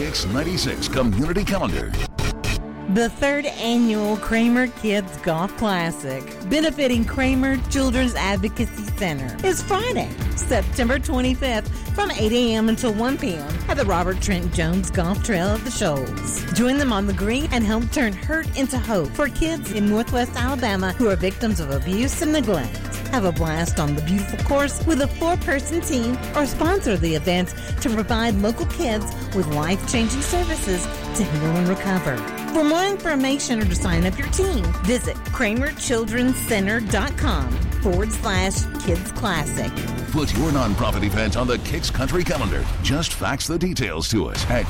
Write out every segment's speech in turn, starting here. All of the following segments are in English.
Kix 96 Community Calendar. The third annual Kramer Kids Golf Classic, benefiting Kramer Children's Advocacy Center, is Friday, September 25th from 8 a.m. until 1 p.m. at the Robert Trent Jones Golf Trail of the Shoals. Join them on the green and help turn hurt into hope for kids in Northwest Alabama who are victims of abuse and neglect. Have a blast on the beautiful course with a 4-person team or sponsor the event to provide local kids with life-changing services to heal and recover. For more information or to sign up your team, visit KramerChildrenCenter.com/Kids Classic. Put your nonprofit event on the Kix Country Calendar. Just fax the details to us at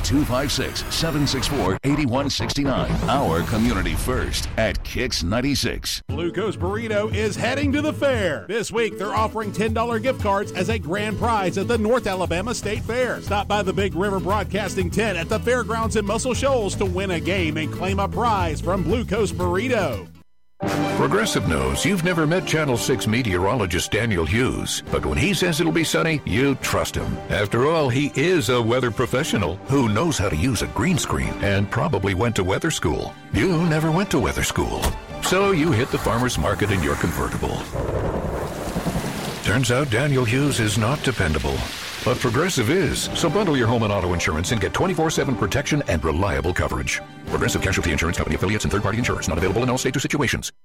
256-764-8169. Our community first at Kix 96. Blue Coast Burrito is heading to the fair. This week, they're offering $10 gift cards as a grand prize at the North Alabama State Fair. Stop by the Big River Broadcasting tent at the fairgrounds in Muscle Shoals to win a game and claim a prize from Blue Coast Burrito. Progressive knows you've never met Channel 6 meteorologist Daniel Hughes, but when he says it'll be sunny, you trust him. After all, he is a weather professional who knows how to use a green screen and probably went to weather school. You never went to weather school, so you hit the farmer's market in your convertible. Turns out Daniel Hughes is not dependable, but Progressive is. So bundle your home and auto insurance and get 24/7 protection and reliable coverage. Progressive Casualty Insurance Company affiliates and third-party insurers not available in all states or situations.